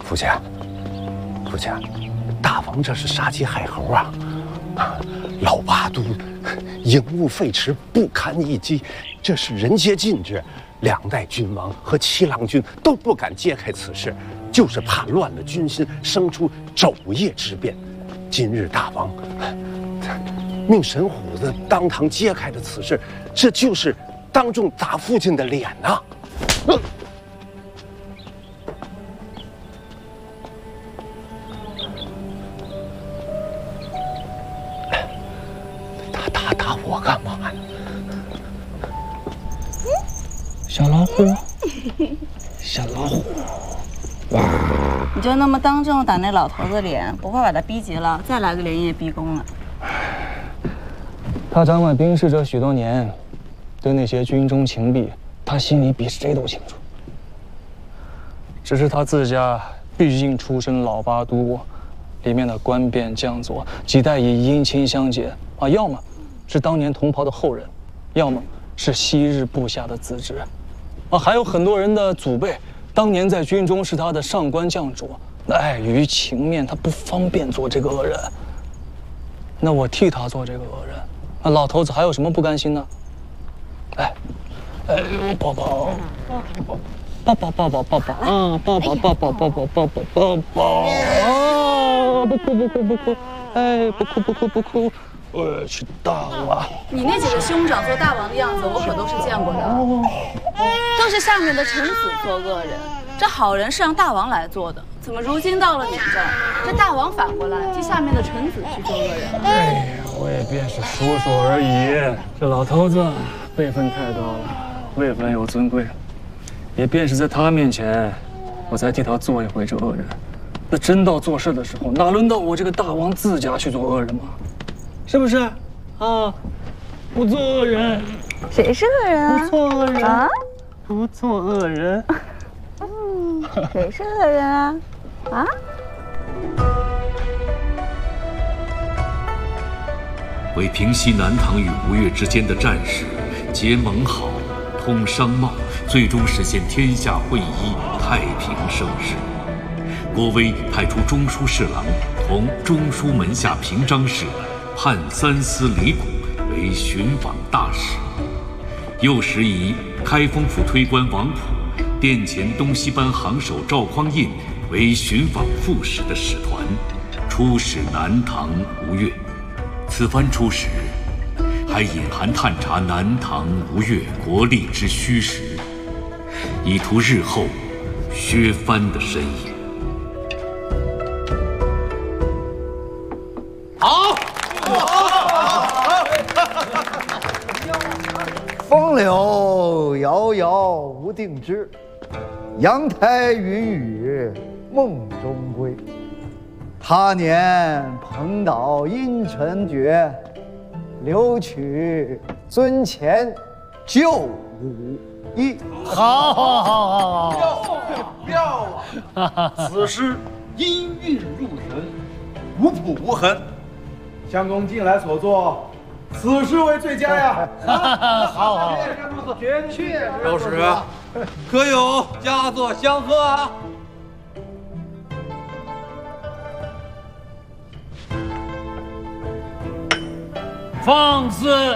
父亲，父亲，大王这是杀鸡害猴啊！老八都营务废弛，不堪一击，这是人皆禁止。2代君王和7郎君都不敢揭开此事，就是怕乱了军心，生出昼夜之变。今日大王命神虎子当堂揭开了此事，这就是当众打父亲的脸呐！打我干嘛呀？ 小老虎，小老虎，哇！ 你就那么当众打那老头子脸，不怕把他逼急了，再来个连夜逼宫了？ 他掌管兵事这许多年，对那些军中情弊，他心里比谁都清楚。只是他自家毕竟出身老八都国，里面的官便将佐几代以姻亲相结啊，要么是当年同袍的后人，要么是昔日部下的子侄，啊，还有很多人的祖辈当年在军中是他的上官将主，那碍于情面，他不方便做这个恶人。那我替他做这个恶人，那老头子还有什么不甘心呢？哎，抱抱，抱抱抱抱抱抱啊，抱抱抱抱抱抱抱抱抱抱啊！不哭不哭不哭，哎，不哭不哭不哭。我去大王！ 你那几个兄长做大王的样子，我可都是见过的，都是下面的臣子做恶人，这好人是让大王来做的，怎么如今到了你这儿，这大王反过来替下面的臣子去做恶人了？ 哎呀，我也便是说说而已。这老头子辈分太高了，位分又尊贵，也便是在他面前，我才替他做一回这恶人。那真到做事的时候，哪轮到我这个大王自家去做恶人嘛？是不是？啊，不做恶人， 谁是恶人啊？ 不做恶人啊？ 不做恶人。 谁是恶人啊？啊？ 为平息南唐与吴越之间的战事，结盟好，通商贸，最终实现天下会一，太平盛世。郭威派出中书侍郎同中书门下平章事判三司李谷为巡访大使，又时以开封府推官王溥、殿前东西班行首赵匡胤为巡访副使的使团，出使南唐吴越。此番出使，还隐含探查南唐吴越国力之虚实，以图日后削藩的身影。 好，风柳遥遥无定枝，阳台云雨梦中归。他年蓬岛阴沉绝，留取尊前旧武艺。 好，妙啊！此诗音韵入神，无谱无痕。相公近来所作，此诗为最佳呀！ 好， 绝确。周使，可有佳作相贺啊？ 放肆！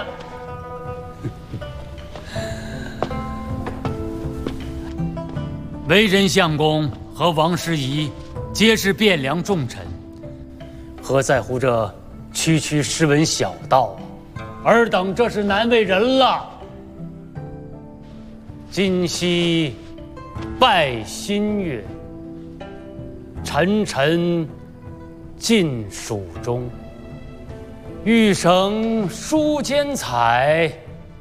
为人相公和王师仪皆是汴梁重臣，何在乎这区区诗文小道啊？尔等这是难为人了。今夕拜新月，沉沉尽蜀中。玉绳书间采，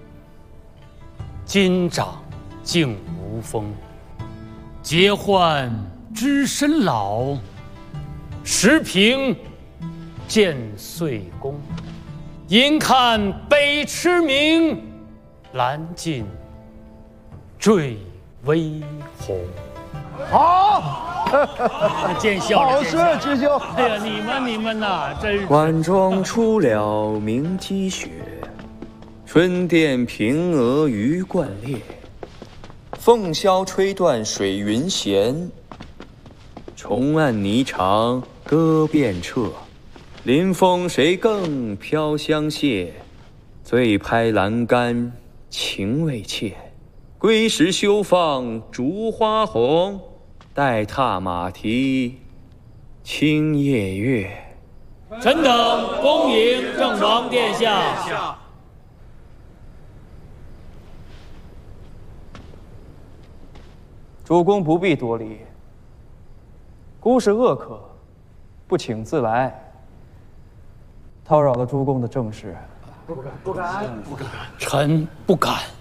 今长竟无风。结患知身老，时平见岁功。因看北驰名，蓝尽坠微红。 好， 见笑了， 好事之兄。 哎呀，你们呐，真是。 晚妆出了明积雪，春殿平娥鱼贯裂。凤箫吹断水云闲， 重按霓裳歌遍彻，临风谁更飘香榭？醉拍栏杆情未切，归时休放烛花红。待踏马蹄清夜月。 臣等恭迎郑王殿下。 主公不必多礼，孤是恶客，不请自来，叨扰了诸公的正事。 臣不敢。